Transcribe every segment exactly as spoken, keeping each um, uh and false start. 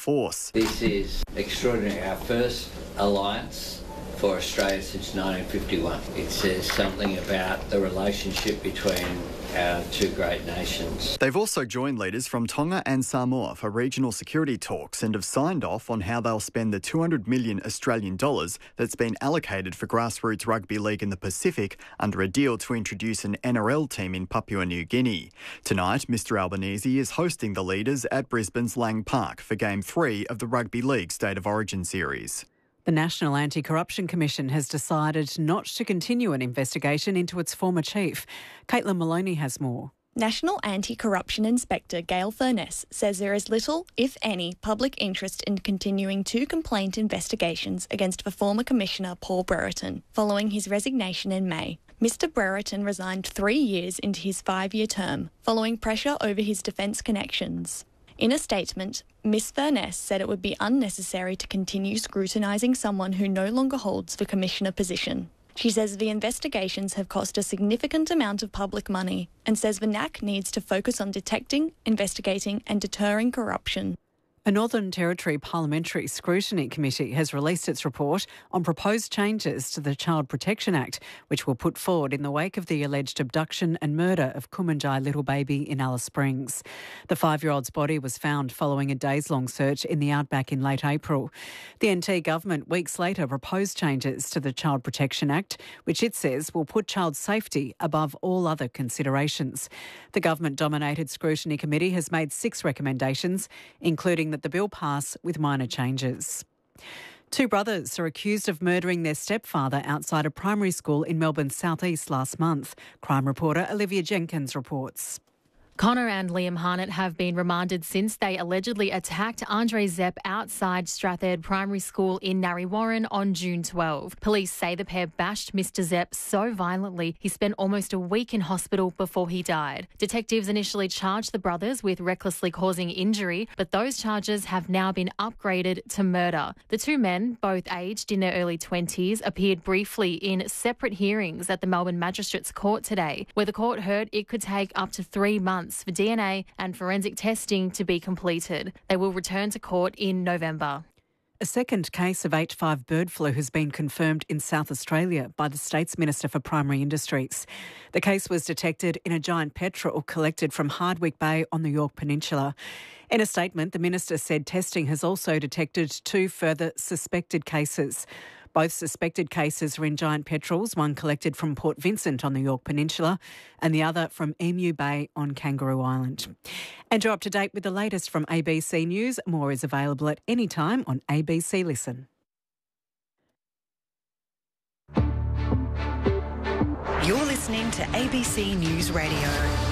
force. This is extraordinary. Our first alliance for Australia since nineteen fifty-one. It says something about the relationship between our two great nations. They've also joined leaders from Tonga and Samoa for regional security talks and have signed off on how they'll spend the two hundred million Australian dollars that's been allocated for grassroots rugby league in the Pacific under a deal to introduce an N R L team in Papua New Guinea. Tonight, Mr Albanese is hosting the leaders at Brisbane's Lang Park for Game three of the Rugby League State of Origin series. The National Anti-Corruption Commission has decided not to continue an investigation into its former chief. Caitlin Maloney has more. National Anti-Corruption Inspector Gail Furness says there is little, if any, public interest in continuing two complaint investigations against the former Commissioner Paul Brereton following his resignation in May. Mr Brereton resigned three years into his five-year term following pressure over his defence connections. In a statement, Miss Furness said it would be unnecessary to continue scrutinising someone who no longer holds the Commissioner position. She says the investigations have cost a significant amount of public money and says the N A C needs to focus on detecting, investigating and deterring corruption. A Northern Territory Parliamentary Scrutiny Committee has released its report on proposed changes to the Child Protection Act, which will put forward in the wake of the alleged abduction and murder of Kumanjai little baby in Alice Springs. The five-year-old's body was found following a days-long search in the outback in late April. The N T government weeks later proposed changes to the Child Protection Act, which it says will put child safety above all other considerations. The government-dominated Scrutiny Committee has made six recommendations, including that the bill pass with minor changes. Two brothers are accused of murdering their stepfather outside a primary school in Melbourne's southeast last month. Crime reporter Olivia Jenkins reports. Connor and Liam Harnett have been remanded since they allegedly attacked Andre Zepp outside Stratherd Primary School in Narre Warren on June twelfth. Police say the pair bashed Mister Zepp so violently he spent almost a week in hospital before he died. Detectives initially charged the brothers with recklessly causing injury, but those charges have now been upgraded to murder. The two men, both aged in their early twenties, appeared briefly in separate hearings at the Melbourne Magistrates Court today, where the court heard it could take up to three months for D N A and forensic testing to be completed. They will return to court in November. A second case of H five bird flu has been confirmed in South Australia by the state's Minister for Primary Industries. The case was detected in a giant petrel collected from Hardwick Bay on the Yorke Peninsula. In a statement, the Minister said testing has also detected two further suspected cases. Both suspected cases are in giant petrels, one collected from Port Vincent on the Yorke Peninsula and the other from Emu Bay on Kangaroo Island. And you're up to date with the latest from A B C News. More is available at any time on A B C Listen. You're listening to A B C News Radio.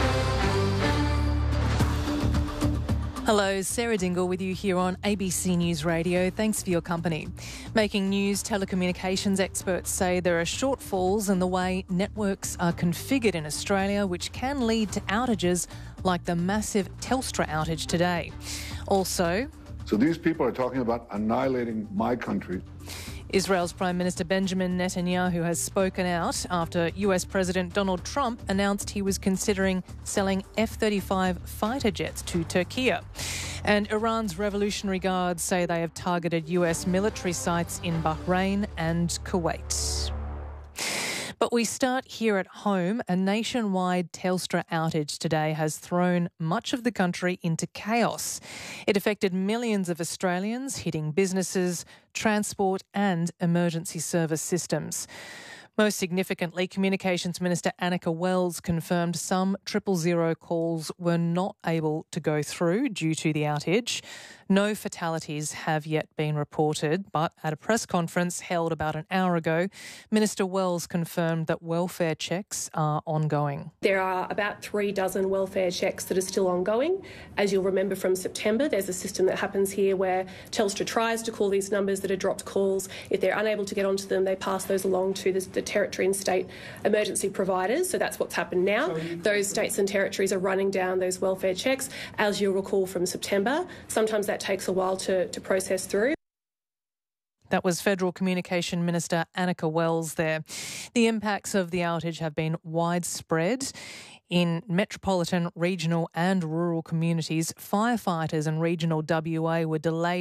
Hello, Sarah Dingle with you here on A B C News Radio. Thanks for your company. Making news, telecommunications experts say there are shortfalls in the way networks are configured in Australia, which can lead to outages like the massive Telstra outage today. Also, so these people are talking about annihilating my country. Israel's Prime Minister Benjamin Netanyahu has spoken out after U S President Donald Trump announced he was considering selling F thirty-five fighter jets to Turkey. And Iran's Revolutionary Guards say they have targeted U S military sites in Bahrain and Kuwait. But we start here at home. A nationwide Telstra outage today has thrown much of the country into chaos. It affected millions of Australians, hitting businesses, transport and emergency service systems. Most significantly, Communications Minister Annika Wells confirmed some triple zero calls were not able to go through due to the outage. No fatalities have yet been reported, but at a press conference held about an hour ago, Minister Wells confirmed that welfare checks are ongoing. There are about three dozen welfare checks that are still ongoing. As you'll remember from September, there's a system that happens here where Telstra tries to call these numbers that are dropped calls. If they're unable to get onto them, they pass those along to the, the territory and state emergency providers. So that's what's happened now. Those states and territories are running down those welfare checks. As you'll recall from September, sometimes that takes a while to, to process through. That was Federal Communication Minister Annika Wells there. The impacts of the outage have been widespread. In metropolitan, regional and rural communities, firefighters and regional W A were delayed